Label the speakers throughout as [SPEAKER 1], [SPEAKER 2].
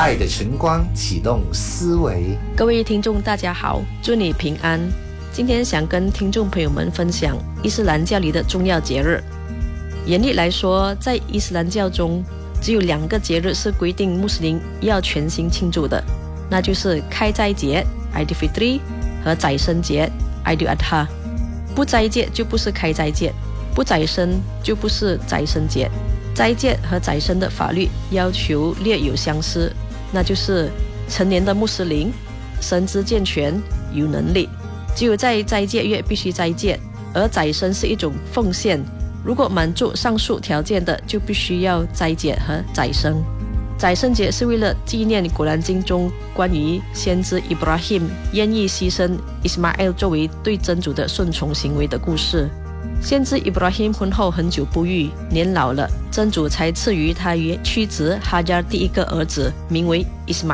[SPEAKER 1] 爱的晨光启动思维。
[SPEAKER 2] 各位听众大家好，祝你平安。今天想跟听众朋友们分享伊斯兰教里的重要节日。严厉来说，在伊斯兰教中只有2个节日是规定穆斯林要全心庆祝的，那就是开斋节 Aidil Fitri 和宰牲节 Aidil Adha。 不斋戒就不是开斋戒，不宰牲就不是宰牲节。斋戒和宰牲的法律要求略有相似，那就是成年的穆斯林，身姿健全，有能力。只有在斋戒月必须斋戒，而宰牲是一种奉献，如果满足上述条件的，就必须要斋戒和宰牲。宰牲节是为了纪念古兰经中关于先知 Ibrahim 愿意牺牲 Ismail 作为对真主的顺从行为的故事。先知 Ibrahim 婚后很久不育，年老了，真主才赐予他与妻子哈加第一个儿子，名为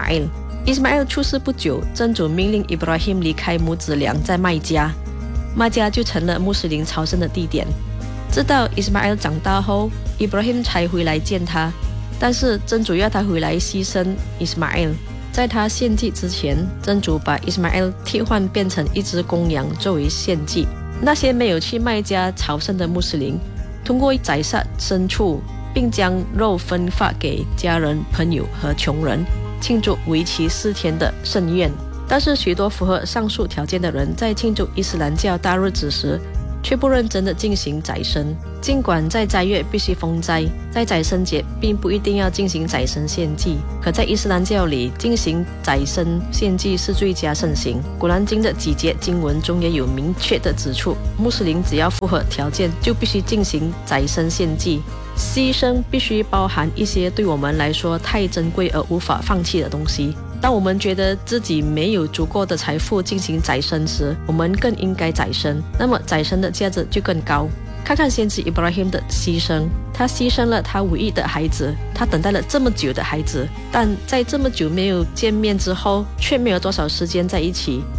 [SPEAKER 2] Ismail。 出世不久，真主命令 Ibrahim 离开母子俩在麦加，麦加就成了穆斯林朝圣的地点。直到 Ismail 长大后， Ibrahim 才回来见他，但是真主要他回来牺牲 Ismail。 在他献祭之前，真主把 Ismail 替换变成一只公羊作为献祭。那些没有去麦加朝圣的穆斯林，通过宰杀牲畜，并将肉分发给家人、朋友和穷人，庆祝为期4天的盛宴。但是许多符合上述条件的人，在庆祝伊斯兰教大日子时，却不认真地进行宰牲。尽管在斋月必须封斋，在宰牲节并不一定要进行宰牲献祭，可在伊斯兰教里进行宰牲献祭是最佳盛行。古兰经的几节经文中也有明确地指出，穆斯林只要符合条件，就必须进行宰牲献祭。牺牲必须包含一些对我们来说太珍贵而无法放弃的东西。当我们觉得自己没有足够的财富进行宰牲时，我们更应该宰牲，那么宰牲的价值就更高。看看先知 Ibrahim 的牺牲，他牺牲了他唯一的孩子，他等待了这么久的孩子，但在这么久没有见面之后，却没有多少时间在一起。